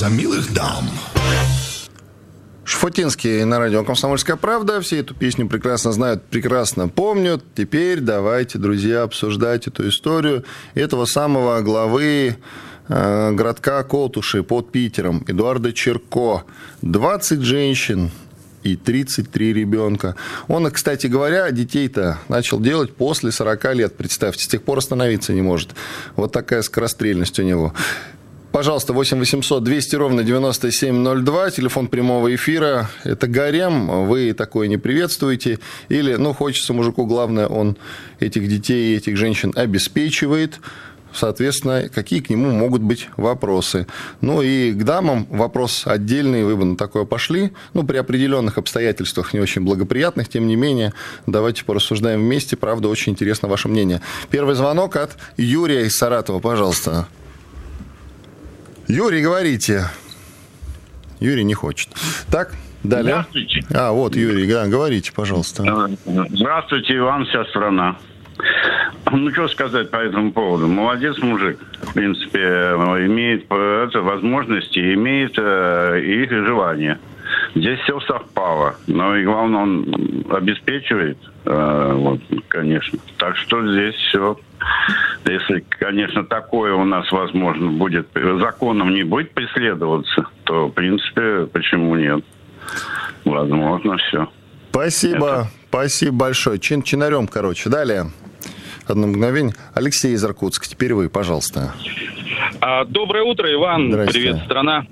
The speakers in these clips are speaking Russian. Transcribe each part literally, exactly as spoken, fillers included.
за милых дам. Шуфутинский на радио «Комсомольская правда». Все эту песню прекрасно знают, прекрасно помнят. Теперь давайте, друзья, обсуждать эту историю этого самого главы э, городка Колтуши под Питером, Эдуарда Черко. двадцать женщин и тридцать три ребенка. Он, кстати говоря, детей-то начал делать после сорока лет. Представьте, с тех пор остановиться не может. Вот такая скорострельность у него. Пожалуйста, восемь восемьсот двести ровно девяносто семь ноль два, телефон прямого эфира. Это гарем, вы такое не приветствуете. Или, ну, хочется мужику, главное, он этих детей и этих женщин обеспечивает. Соответственно, какие к нему могут быть вопросы. Ну, и к дамам вопрос отдельный, вы бы на такое пошли. Ну, при определенных обстоятельствах, не очень благоприятных, тем не менее, давайте порассуждаем вместе. Правда, очень интересно ваше мнение. Первый звонок от Юрия из Саратова, пожалуйста. Юрий, говорите. Юрий не хочет. Так, далее. Здравствуйте. А, вот Юрий, да, говорите, пожалуйста. Здравствуйте, Иван, вся страна. Ну, что сказать по этому поводу? Молодец мужик. В принципе, имеет это, возможности, имеет э, их желание. Здесь все совпало. Но и главное, он обеспечивает. Э, вот, конечно. Так что здесь все... Если, конечно, такое у нас, возможно, будет, законом не будет преследоваться, то, в принципе, почему нет? Возможно, все. Спасибо. Это... Спасибо большое. Чин чинарем, короче. Далее. Одно мгновение. Алексей из Иркутска. Теперь вы, пожалуйста. Доброе утро, Иван. Здрасте. Привет, страна.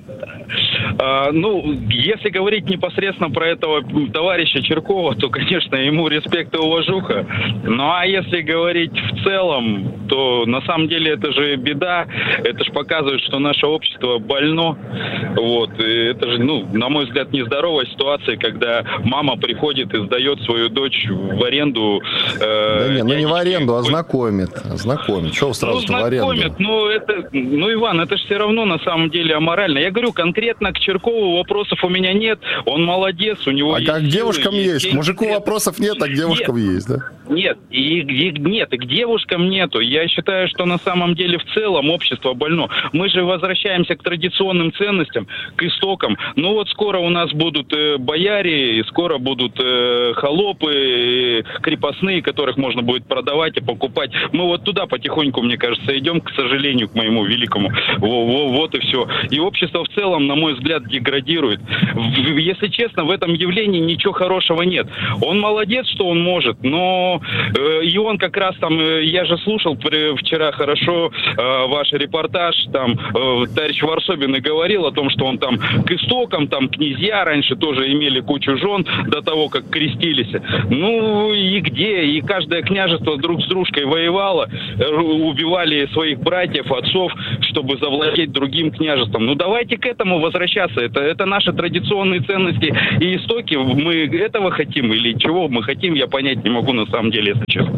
Ну, если говорить непосредственно про этого товарища Черкова, то, конечно, ему респект и уважуха. Ну, а если говорить в целом, то на самом деле это же беда. Это же показывает, что наше общество больно. Вот. И это же, ну, на мой взгляд, нездоровая ситуация, когда мама приходит и сдает свою дочь в аренду. Э, да нет, ну не в аренду, а Ой. знакомит. Знакомит. Чего сразу ну, в аренду? Знакомит, ну, это, ну, Иван, это же все равно на самом деле аморально. Я говорю, конкретно к Черкову вопросов у меня нет. Он молодец, у него а есть... А как к девушкам есть? есть. К мужику нет. вопросов нет, а к девушкам нет. есть, да? Нет, и, и, нет, и к девушкам нету. Я считаю, что на самом деле в целом общество больно. Мы же возвращаемся к традиционным ценностям, к истокам. Ну вот скоро у нас будут э, бояре, и скоро будут э, холопы, э, крепостные, которых можно будет продавать и покупать. Мы вот туда потихоньку, мне кажется, идем, к сожалению, к моему великому. Во, во, вот и все. И общество в целом, на мой взгляд, деградирует. В, если честно, в этом явлении ничего хорошего нет. Он молодец, что он может, но э, и он как раз там, э, я же слушал при, вчера хорошо э, ваш репортаж, там э, товарищ Варсобин и говорил о том, что он там к истокам, там князья раньше тоже имели кучу жен до того, как крестились. Ну и где? И каждое княжество друг с дружкой воевало, э, убивали своих братьев, отцов, чтобы завладеть другим княжеством. Ну давайте к этому возвращаться. Это, это наши традиционные ценности и истоки. Мы этого хотим или чего мы хотим, я понять не могу на самом деле, если честно.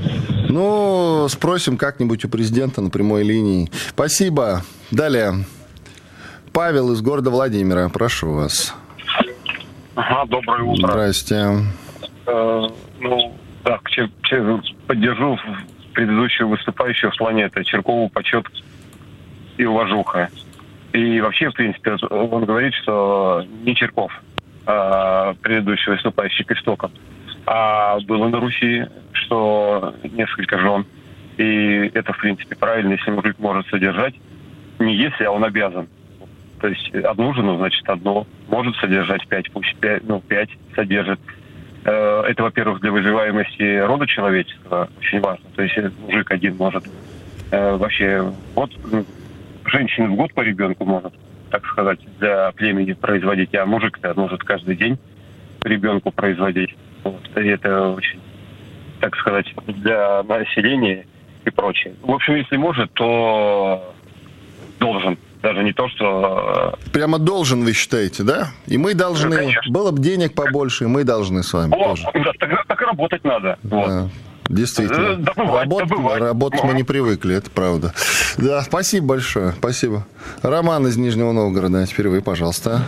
Ну, спросим как-нибудь у президента на прямой линии. Спасибо. Далее. Павел из города Владимира. Прошу вас. Ага, доброе утро. Здрасте. Э, ну, так, че, че, поддержу предыдущего выступающего в плане это Черкову почет и уважуха. И вообще, в принципе, он говорит, что не Черков, а предыдущий выступающий к истокам. А было на Руси, что несколько жен. И это, в принципе, правильно, если мужик может содержать. Не если, а он обязан. То есть одну жену, значит, одну. Может содержать пять, пусть пять, ну, пять содержит. Это, во-первых, для выживаемости рода человеческого очень важно. То есть мужик один может вообще... Вот женщина в год по ребенку может, так сказать, для племени производить, а мужик-то может каждый день ребенку производить. Вот. И это очень, так сказать, для населения и прочее. В общем, если может, то должен. Даже не то, что... Прямо должен, вы считаете, да? И мы должны... Да, было бы денег побольше, и мы должны с вами О, тоже. Да, так, так работать надо. Да. Вот. Действительно. Добывать, Работ... добывать. Работать мы не привыкли, это правда. Да, спасибо большое. Спасибо. Роман из Нижнего Новгорода. Теперь вы, пожалуйста.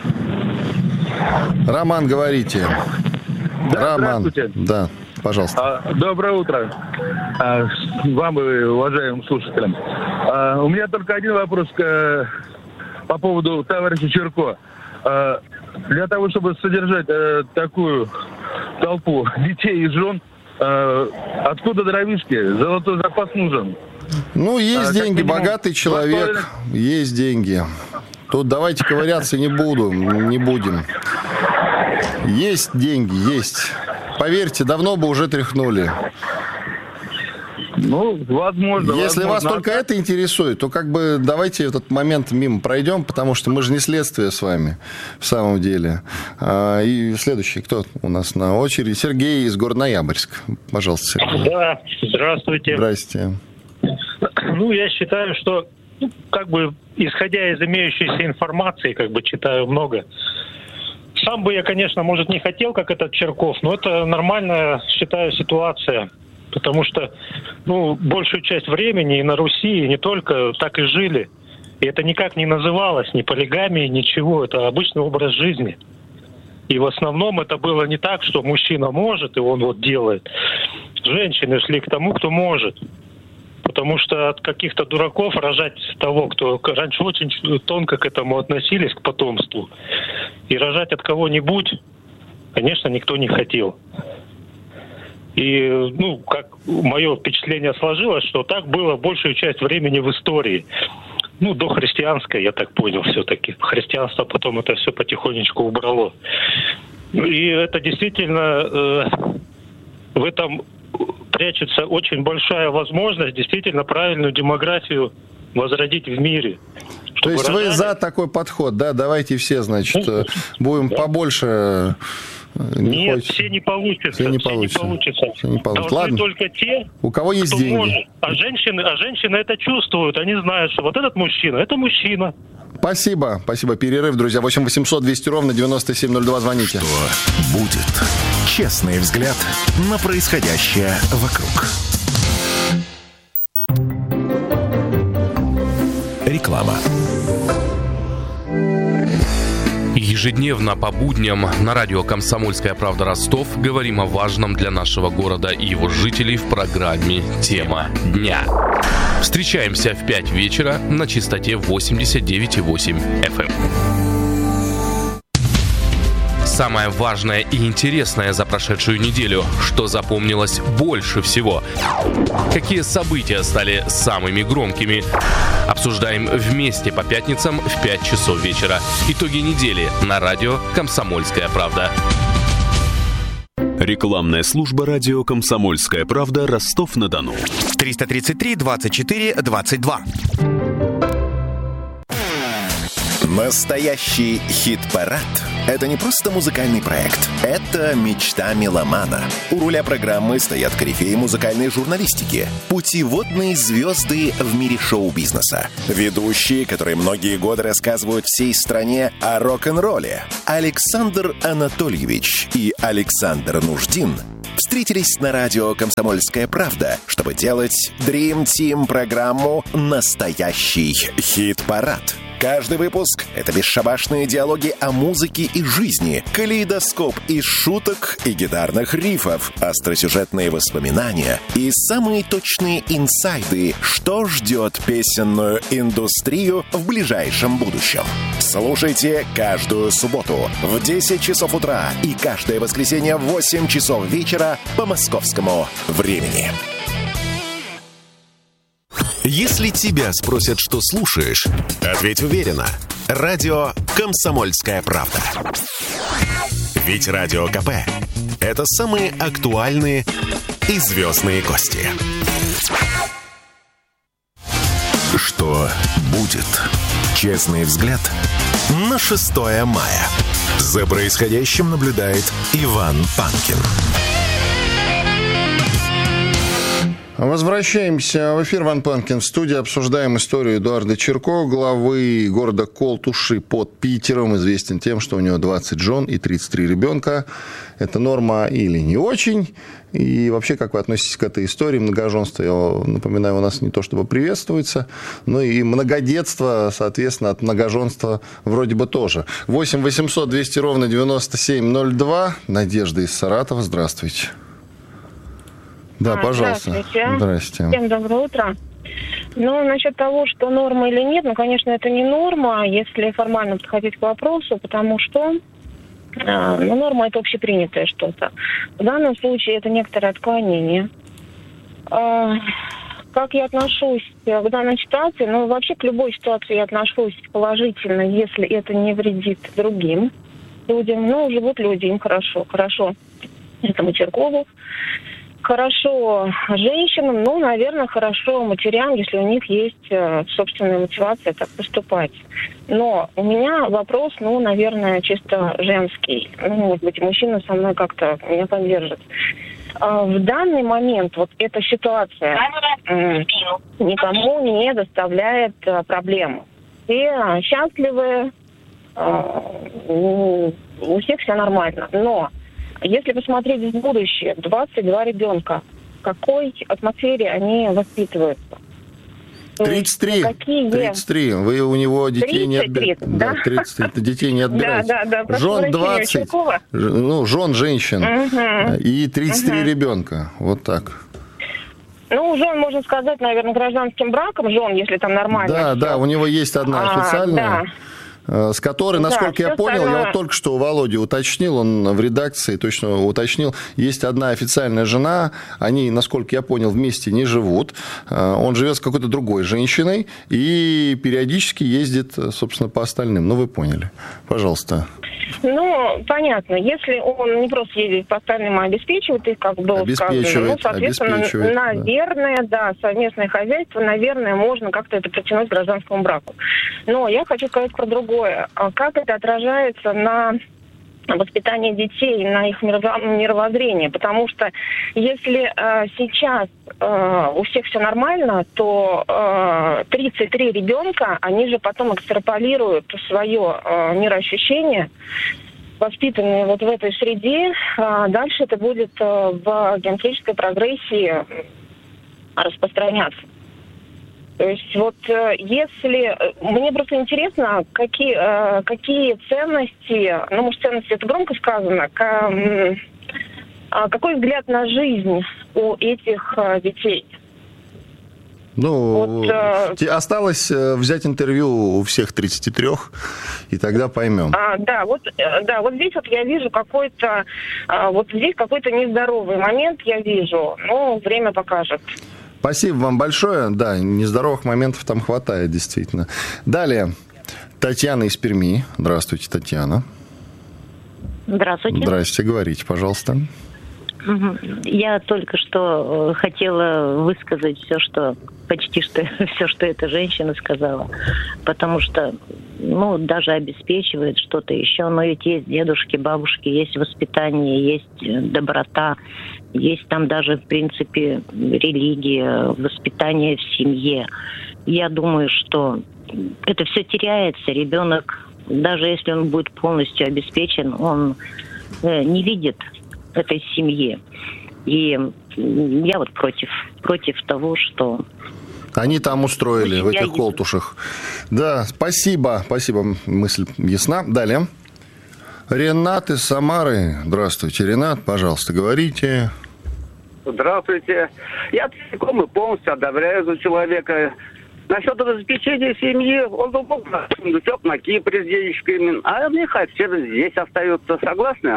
Роман, говорите. Да, Роман. здравствуйте. Да, пожалуйста. А, доброе утро. А, вам и уважаемым слушателям. А, у меня только один вопрос к по поводу товарища Чирко. Э, для того, чтобы содержать э, такую толпу детей и жен, э, откуда дровишки? Золотой запас нужен. Ну, есть а, деньги, богатый человек, есть деньги. Тут давайте ковыряться не буду, не будем. Есть деньги, есть. Поверьте, давно бы уже тряхнули. Ну, возможно. Если возможно. вас только это интересует, то как бы давайте этот момент мимо пройдем, потому что мы же не следствие с вами в самом деле. И следующий, кто у нас на очереди? Сергей из города Ноябрьск. Пожалуйста, Сергей. Да, здравствуйте. Здрасте. Ну, я считаю, что, ну, как бы, исходя из имеющейся информации, как бы, читаю много. Сам бы я, конечно, может, не хотел, как этот Чирков, но это нормальная, считаю, ситуация. Потому что, ну, большую часть времени и на Руси, и не только, так и жили. И это никак не называлось ни полигамией, ничего. Это обычный образ жизни. И в основном это было не так, что мужчина может, и он вот делает. Женщины шли к тому, кто может. Потому что от каких-то дураков рожать того, кто раньше очень тонко к этому относились, к потомству, и рожать от кого-нибудь, конечно, никто не хотел. И, ну, как мое впечатление сложилось, что так было большую часть времени в истории. Ну, дохристианское, я так понял, все-таки. Христианство потом это все потихонечку убрало. И это действительно э, в этом прячется очень большая возможность действительно правильную демографию возродить в мире. То есть рожали... вы за такой подход, да? Давайте все, значит, ну, будем да. побольше... Не Нет, хочется. все не получится. Все не все получится. Не получится. Все не получится. Должны Ладно. только те, у кого есть кто деньги. Может. А женщины, а женщины это чувствуют. Они знают, что вот этот мужчина, это мужчина. Спасибо. Спасибо. Перерыв, друзья. восемь восемьсот двести ровно девяносто семь ноль два. Звоните. Что будет? Честный взгляд на происходящее вокруг. Реклама. Ежедневно по будням на радио «Комсомольская правда» Ростов говорим о важном для нашего города и его жителей в программе «Тема дня». Встречаемся в пять вечера на частоте восемьдесят девять и восемь эф эм. Самое важное и интересное за прошедшую неделю. Что запомнилось больше всего? Какие события стали самыми громкими? Обсуждаем вместе по пятницам в пять часов вечера. Итоги недели на радио «Комсомольская правда». Рекламная служба радио «Комсомольская правда», Ростов-на-Дону. триста тридцать три двадцать четыре двадцать два. Настоящий хит-парад – это не просто музыкальный проект. Это мечта меломана. У руля программы стоят корифеи музыкальной журналистики, путеводные звезды в мире шоу-бизнеса, ведущие, которые многие годы рассказывают всей стране о рок-н-ролле. Александр Анатольевич и Александр Нуждин встретились на радио «Комсомольская правда», чтобы делать Dream Team программу «Настоящий хит-парад». Каждый выпуск — это бесшабашные диалоги о музыке и жизни, калейдоскоп из шуток и гитарных рифов, остросюжетные воспоминания и самые точные инсайды, что ждет песенную индустрию в ближайшем будущем. Слушайте каждую субботу в десять часов утра и каждое воскресенье в восемь часов вечера по московскому времени. Если тебя спросят, что слушаешь, ответь уверенно. Радио «Комсомольская правда». Ведь Радио КП – это самые актуальные и звездные гости. Что будет? Честный взгляд на шестое мая. За происходящим наблюдает Иван Панкин. Возвращаемся в эфир. Иван Панкин в студии. Обсуждаем историю Эдуарда Чирко, главы города Колтуши под Питером. Известен тем, что у него двадцать жен и тридцать три ребенка. Это норма или не очень? И вообще, как вы относитесь к этой истории? Многоженство, я напоминаю, у нас не то чтобы приветствуется, но и многодетство, соответственно, от многоженства вроде бы тоже. восемь восемьсот двести ровно девяносто семь ноль два. Надежда из Саратова. Здравствуйте. Да, а, пожалуйста. Здравствуйте. Здрасте. Всем доброе утро. Ну, насчет того, что норма или нет, ну, конечно, это не норма, если формально подходить к вопросу, потому что э, ну, норма – это общепринятое что-то. В данном случае это некоторое отклонение. Э, как я отношусь к данной ситуации? Ну, вообще к любой ситуации я отношусь положительно, если это не вредит другим людям. Ну, живут люди, им хорошо. Хорошо этому Чиркову. Хорошо женщинам, ну, наверное, хорошо матерям, если у них есть э, собственная мотивация так поступать. Но у меня вопрос, ну, наверное, чисто женский. Ну, может быть, мужчина со мной как-то меня поддержит. А в данный момент вот эта ситуация э, никому не доставляет э, проблем. Все счастливы, э, у всех все нормально. Но если посмотреть в будущее, двадцать два ребенка, в какой атмосфере они воспитываются? тридцать три. Какие... тридцать три. Вы у него детей не отбираете. Да, тридцать три. Детей не отбираете. Да, да, да. Жен двадцать. Ну, жен женщин. Угу. И тридцать три угу. ребенка. Вот так. Ну, жен, можно сказать, наверное, гражданским браком. Жен, если там нормально. Да, все. Да, у него есть одна официальная. А, да. С которой, насколько да, я понял, остальное... я вот только что у Володи уточнил, он в редакции точно уточнил, есть одна официальная жена, они, насколько я понял, вместе не живут, он живет с какой-то другой женщиной и периодически ездит, собственно, по остальным. Ну, вы поняли. Пожалуйста. Ну, понятно. Если он не просто ездит по остальным, а обеспечивает их, как было сказано, ну, соответственно, наверное, да. да, совместное хозяйство, наверное, можно как-то это притянуть к гражданскому браку. Но я хочу сказать про другое. Как это отражается на воспитание детей, на их мировоззрение? Потому что если э, сейчас э, у всех все нормально, то э, тридцать три ребенка, они же потом экстраполируют свое э, мироощущение, воспитанные вот в этой среде. Э, дальше это будет э, в геометрической прогрессии распространяться. То есть вот если... Мне просто интересно, какие, какие ценности... Ну, может, ценности это громко сказано. Какой взгляд на жизнь у этих детей? Ну, вот, осталось взять интервью у всех тридцати трёх, и тогда поймем. А, да, вот, да, вот здесь вот я вижу какой-то... Вот здесь какой-то нездоровый момент я вижу. Но время покажет. Спасибо вам большое. Да, нездоровых моментов там хватает, действительно. Далее. Татьяна из Перми. Здравствуйте, Татьяна. Здравствуйте. Здравствуйте, говорите, пожалуйста. Я только что хотела высказать все, что почти что все, что эта женщина сказала, потому что, ну, даже обеспечивает что-то еще, но ведь есть дедушки, бабушки, есть воспитание, есть доброта, есть там даже, в принципе, религия, воспитание в семье. Я думаю, что это все теряется. Ребенок, даже если он будет полностью обеспечен, он не видит этой семьи. И я вот против, против того, что... Они там устроили, в этих колтушах. Да, спасибо, спасибо, мысль ясна. Далее. Ренат из Самары. Здравствуйте, Ренат, пожалуйста, говорите. Здравствуйте. Я целиком и полностью одобряю за человека. Насчет обеспечения семьи, он бы мог уйдет на Кипре с денежками, а нехай все здесь остаются. Согласны?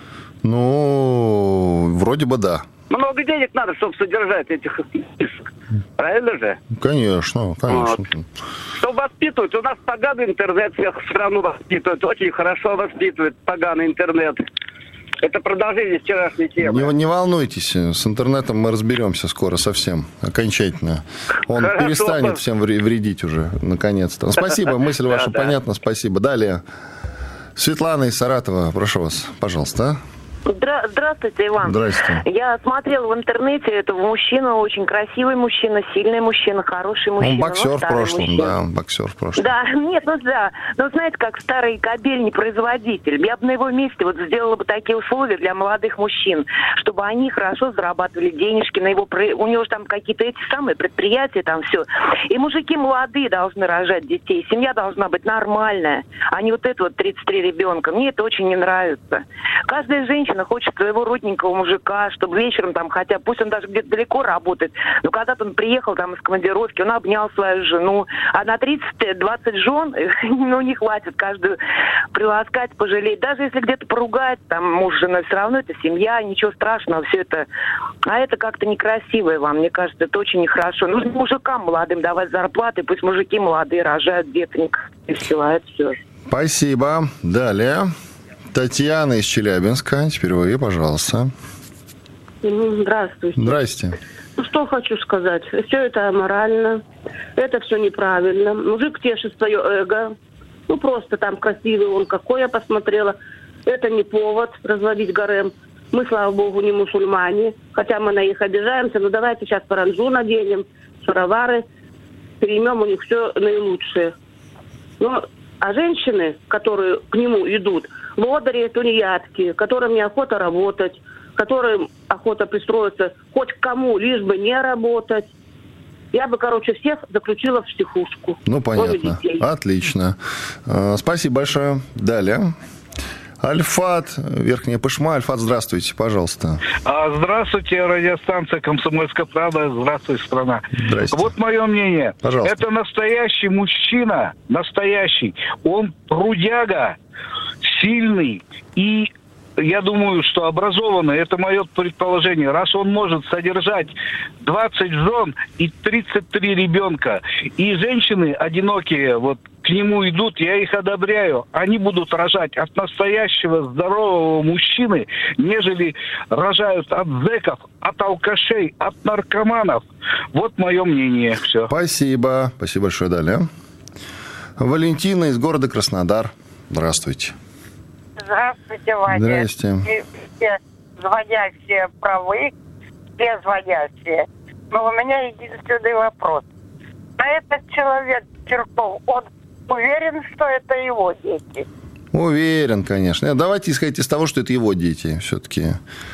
Ну, вроде бы да. Много денег надо, чтобы содержать этих... Правильно же? Конечно, конечно. Вот. Чтобы воспитывать, у нас поганый интернет всех страну воспитывает, очень хорошо воспитывает поганый интернет. Это продолжение вчерашней темы. Не, не волнуйтесь, с интернетом мы разберемся скоро совсем, окончательно. Он Хорошо. перестанет всем вредить уже, наконец-то. Спасибо, мысль ваша понятна, спасибо. Далее, Светлана из Саратова, прошу вас, пожалуйста. Здра- Здравствуйте, Иван. Здравствуйте. Я смотрела в интернете этого мужчину, очень красивый мужчина, сильный мужчина, хороший мужчина. Он боксер в прошлом, мужчина. да, боксер в прошлом. Да, нет, ну да, ну знаете, как старый кобель, не производитель. Я бы на его месте вот сделала бы такие условия для молодых мужчин, чтобы они хорошо зарабатывали денежки на его, у него же там какие-то эти самые предприятия, там все. И мужики молодые должны рожать детей, семья должна быть нормальная, а не вот это вот тридцать три ребенка. Мне это очень не нравится. Каждая женщина женщина хочет своего родненького мужика, чтобы вечером там, хотя пусть он даже где-то далеко работает, но когда-то он приехал там из командировки, он обнял свою жену, а на тридцать-двадцать жен, ну, не хватит каждую приласкать, пожалеть. Даже если где-то поругать, там, муж с женой, все равно это семья, ничего страшного, все это. А это как-то некрасиво, Иван, мне кажется, это очень нехорошо. Нужно мужикам молодым давать зарплаты, пусть мужики молодые рожают деток, и все, а это все. Спасибо. Далее. Татьяна из Челябинска. Теперь вы, пожалуйста. Здравствуйте. Здрасте. Ну, что хочу сказать. Все это аморально. Это все неправильно. Мужик тешит свое эго. Ну, просто там красивый он, какой я посмотрела. Это не повод разводить гарем. Мы, слава богу, не мусульмане. Хотя мы на них обижаемся. Но давайте сейчас паранджу наденем, шаровары. Переймем у них все наилучшее. Но, а женщины, которые к нему идут, лодыри, тунеядки, которым неохота работать, которым охота пристроиться хоть к кому, лишь бы не работать. Я бы, короче, всех заключила в психушку. Ну, понятно. Отлично. Спасибо большое. Далее. Альфат, Верхняя Пышма. Альфат, здравствуйте, пожалуйста. Здравствуйте, радиостанция «Комсомольская правда». Здравствуйте, страна. Здрасте. Вот мое мнение. Пожалуйста. Это настоящий мужчина, настоящий. Он трудяга, сильный и, я думаю, что образованный. Это мое предположение. Раз он может содержать двадцать жен и тридцать три ребенка, и женщины одинокие, вот, к нему идут, я их одобряю. Они будут рожать от настоящего здорового мужчины, нежели рожают от зэков, от алкашей, от наркоманов. Вот мое мнение. Все. Спасибо. Спасибо большое. Далее. Валентина из города Краснодар. Здравствуйте. Здравствуйте, Ваня. Здрасте. Все звонящие правы, все звонящие. Но у меня единственный вопрос. А этот человек, Чирков, он уверен, что это его дети? Уверен, конечно. Давайте исходить из того, что это его дети все-таки.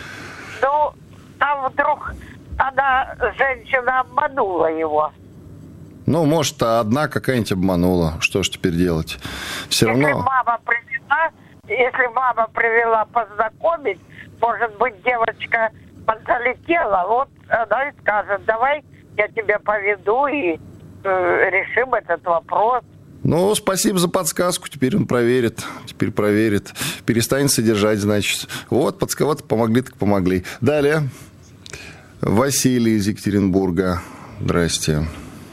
Ну, а вдруг она, женщина, обманула его? Ну, может, одна какая-нибудь обманула. Что ж теперь делать? Все если равно... мама привела, если мама привела познакомить, может быть, девочка залетела, вот она и скажет, давай я тебя поведу и э, решим этот вопрос. Ну, спасибо за подсказку. Теперь он проверит. Теперь проверит. Перестанет содержать, значит. Вот, подсказать помогли, так помогли. Далее. Василий из Екатеринбурга. Здрасте.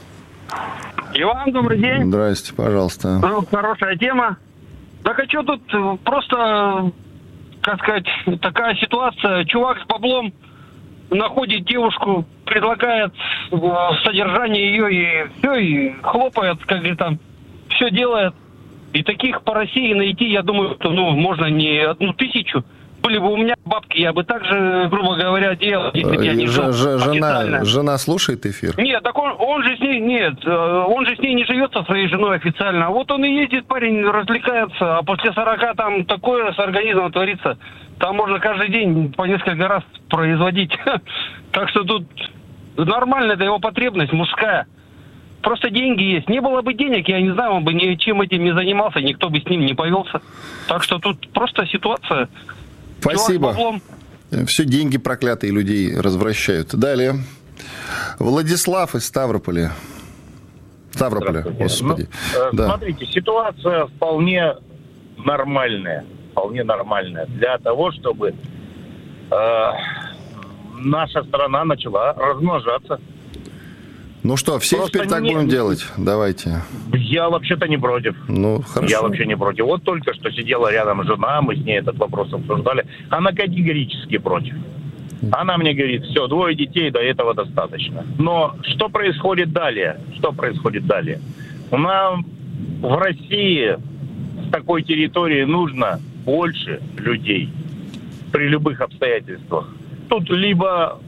Иван, добрый день. Здрасте, пожалуйста. Ну, хорошая тема. Так а что тут просто, как сказать, такая ситуация. Чувак с баблом находит девушку, предлагает содержание ее, и все, и хлопает, как говорит, там, все делает. И таких по России найти, я думаю, что, ну, можно не одну тысячу. Были бы у меня бабки, я бы также, грубо говоря, делал. Если я не жил жена, жена слушает эфир? Нет, так он, он же с ней, нет, он же с ней не живет со своей женой официально. А вот он и ездит, парень, развлекается, а после сорока там такое с организмом творится. Там можно каждый день по несколько раз производить. Так что тут нормально, это его потребность мужская. Просто деньги есть. Не было бы денег, я не знаю, он бы ничем этим не занимался, никто бы с ним не повелся. Так что тут просто ситуация. Спасибо. Все деньги проклятые людей развращают. Далее. Владислав из Ставрополя. Ставрополя, господи. Ну, да. Смотрите, ситуация вполне нормальная. Вполне нормальная. Для того, чтобы э, наша страна начала размножаться. Ну что, все Просто теперь так не... будем делать? Давайте. Я вообще-то не против. Ну, хорошо. Я вообще не против. Вот только что сидела рядом жена, мы с ней этот вопрос обсуждали. Она категорически против. Она мне говорит, все, двое детей, до этого достаточно. Но что происходит далее? Что происходит далее? У нас в России с такой территории нужно больше людей при любых обстоятельствах. Тут либо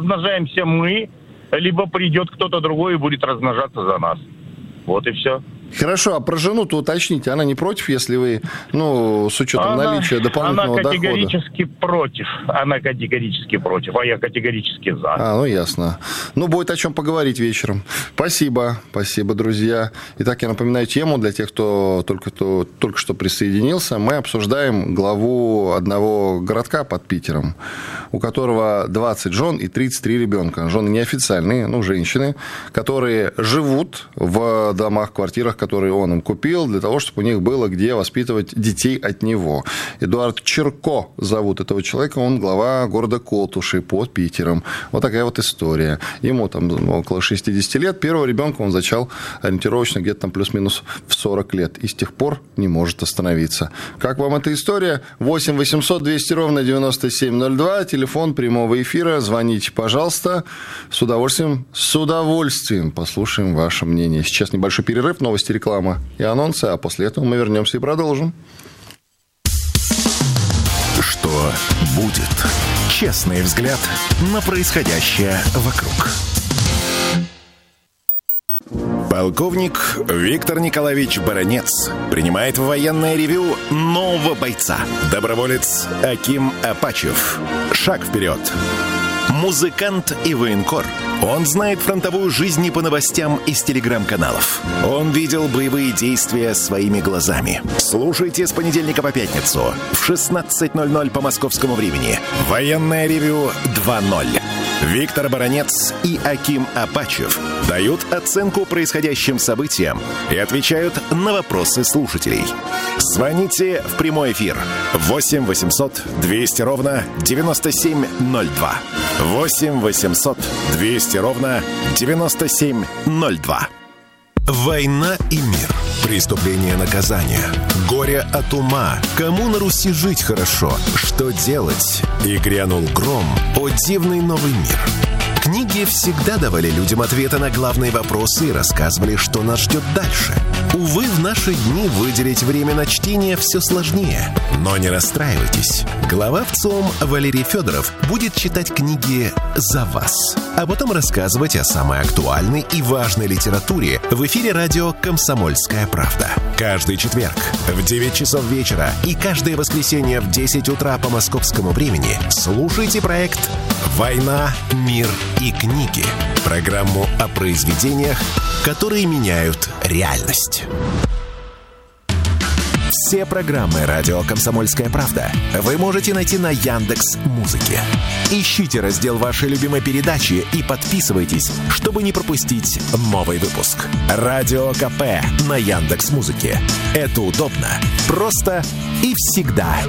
размножаемся мы, либо придет кто-то другой и будет размножаться за нас. Вот и все. Хорошо, а про жену-то уточните, она не против, если вы, ну, с учетом она, наличия дополнительного дохода? Она категорически дохода? против. Она категорически против, а я категорически за. А, ну, ясно. Ну, будет о чем поговорить вечером. Спасибо, спасибо, друзья. Итак, я напоминаю тему для тех, кто только, кто только что присоединился. Мы обсуждаем главу одного городка под Питером, у которого двадцать жен и тридцать три ребенка. Жены неофициальные, ну, женщины, которые живут в домах, квартирах, которые он им купил, для того, чтобы у них было где воспитывать детей от него. Эдуард Чирко зовут этого человека, он глава города Колтуши под Питером. Вот такая вот история. Ему там около шестьдесят лет, первого ребенка он зачал ориентировочно где-то там плюс-минус в сорок лет, и с тех пор не может остановиться. Как вам эта история? восемь восемьсот двести ровно девяносто семь ноль два, телефон прямого эфира, звоните, пожалуйста, с удовольствием, с удовольствием послушаем ваше мнение. Сейчас небольшой перерыв, новости, реклама и анонсы, а после этого мы вернемся и продолжим. Что будет? Честный взгляд на происходящее вокруг. Полковник Виктор Николаевич Баранец принимает в военное ревью нового бойца. Доброволец Аким Апачев. Шаг вперед. Музыкант и военкор. Он знает фронтовую жизнь не по новостям из телеграм-каналов. Он видел боевые действия своими глазами. Слушайте с понедельника по пятницу в шестнадцать ноль ноль по московскому времени. Военное ревью два ноль. Виктор Баранец и Аким Апачев дают оценку происходящим событиям и отвечают на вопросы слушателей. Звоните в прямой эфир восемь восемьсот двести ровно девяносто семь ноль два. восемь восемьсот двести ровно девяносто семь ноль два. Война и мир. Преступление, наказание. Горе от ума. Кому на Руси жить хорошо? Что делать? И грянул гром. О дивный новый мир. Книги всегда давали людям ответы на главные вопросы и рассказывали, что нас ждет дальше. Увы, в наши дни выделить время на чтение все сложнее. Но не расстраивайтесь. Глава ВЦИОМ Валерий Федоров будет читать книги за вас, а потом рассказывать о самой актуальной и важной литературе в эфире радио «Комсомольская правда». Каждый четверг в девять часов вечера и каждое воскресенье в десять утра по московскому времени слушайте проект «Война, мир и книги». Программу о произведениях, которые меняют реальность. Все программы радио «Комсомольская правда» вы можете найти на Яндекс.Музыке. Ищите раздел вашей любимой передачи и подписывайтесь, чтобы не пропустить новый выпуск. Радио КП на Яндекс.Музыке. Это удобно, просто и всегда